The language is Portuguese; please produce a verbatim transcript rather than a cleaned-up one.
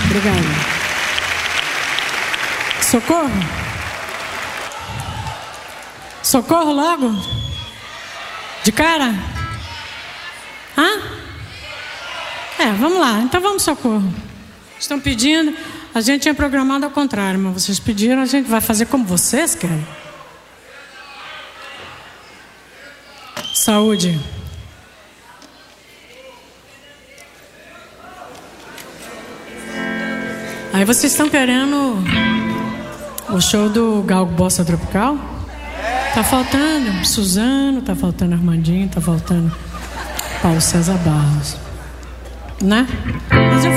Obrigada. Socorro? Socorro logo? De cara? Hã? É, vamos lá. Então vamos socorro. Estão pedindo. A gente tinha programado ao contrário, mas vocês pediram, a gente vai fazer como vocês querem. Saúde. Aí vocês estão querendo o show do Gal Bossa Tropical? Tá faltando Suzano, tá faltando Armandinho, tá faltando Paulo César Barros, né? Mas eu